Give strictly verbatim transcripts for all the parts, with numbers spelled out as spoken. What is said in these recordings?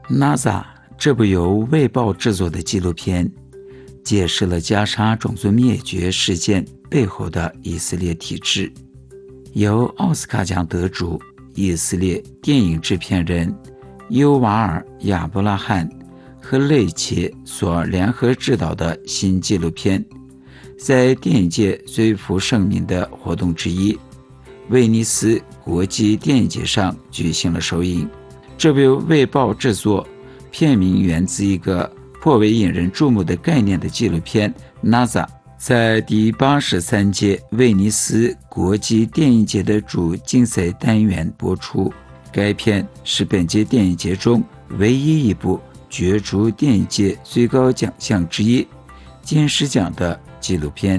NASA 这部由卫报制作的纪录片，解释了加沙种族灭绝事件背后的以色列体制。由奥斯卡奖得主、以色列电影制片人尤瓦尔·亚伯拉罕和类切所联合执导的新纪录片，在电影界最负盛名的活动之一——威尼斯国际电影节上举行了首映。这部卫报制作、片名源自一个颇为引人注目的概念的纪录片 NASA， 在第八十三届威尼斯国际电影节的主竞赛单元播出。该片是本届电影节中唯一一部角逐电影界最高奖项之一金狮奖的纪录片。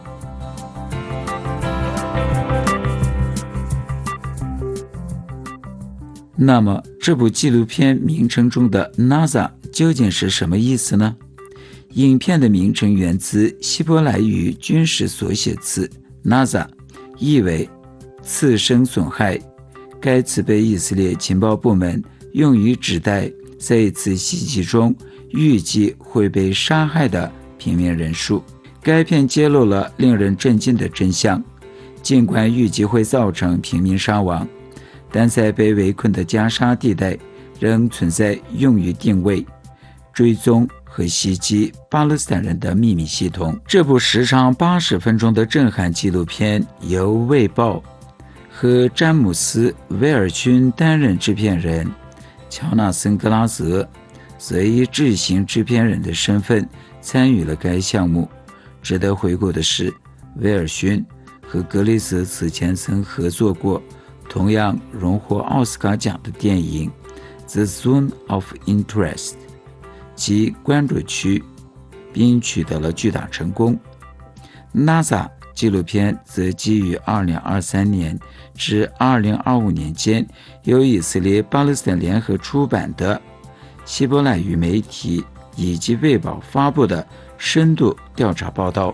那么这部纪录片名称中的 NASA 究竟是什么意思呢？影片的名称源自希伯来语军事缩写词 NASA， 意为次生损害。该词被以色列情报部门用于指代在一次袭击中预计会被杀害的平民人数。该片揭露了令人震惊的真相，尽管预计会造成平民伤亡，但在被围困的加沙地带仍存在用于定位、追踪和袭击巴勒斯坦人的秘密系统。这部时长八十分钟的震撼纪录片由卫报和詹姆斯·威尔逊担任制片人，乔纳森·格拉泽则以执行制片人的身份参与了该项目。值得回顾的是，威尔逊和格雷泽此前曾合作过同样荣获奥斯卡奖的电影《The Zone of Interest》及关注区，并取得了巨大成功。NASA 纪录片则基于二零二三年至二零二五年间由以色列巴勒斯坦联合出版的希伯来语媒体以及卫报发布的深度调查报道。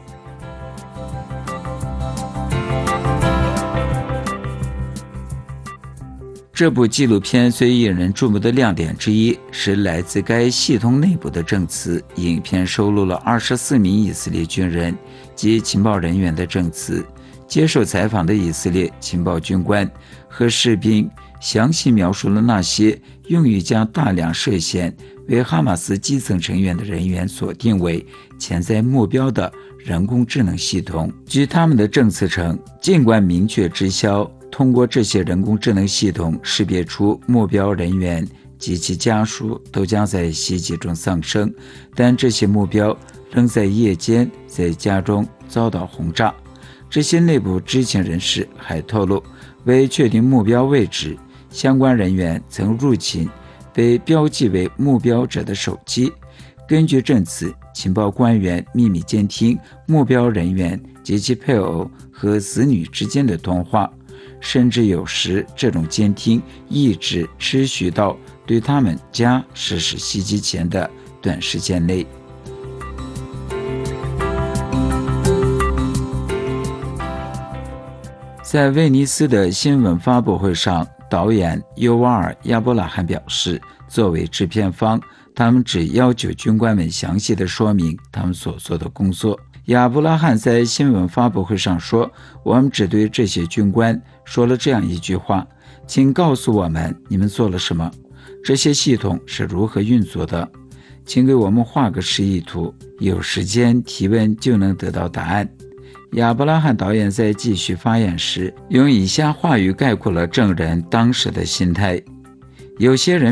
这部纪录片最引人注目的亮点之一是来自该系统内部的证词。影片收录了二十四名以色列军人及情报人员的证词。接受采访的以色列情报军官和士兵详细描述了那些用于将大量涉嫌为哈马斯基层成员的人员所定为潜在目标的人工智能系统。据他们的证词称，尽管明确知晓通过这些人工智能系统识别出目标人员及其家属都将在袭击中丧生，但这些目标仍在夜间在家中遭到轰炸。这些内部知情人士还透露，为确定目标位置，相关人员曾入侵被标记为目标者的手机。根据证词，情报官员秘密监听目标人员及其配偶和子女之间的通话，甚至有时这种监听一直持续到对他们家实施袭击前的短时间内。在威尼斯的新闻发布会上，导演尤瓦尔·亚伯拉罕表示，作为制片方，他们只要求军官们详细地说明他们所做的工作。亚伯拉罕在新闻发布会上说，我们只对这些军官说了这样一句话，请告诉我们你们做了什么，这些系统是如何运作的，请给我们画个示意图，有时间提问就能得到答案。亚伯拉罕导演在继续发言时，用以下话语概括了证人当时的心态：有些人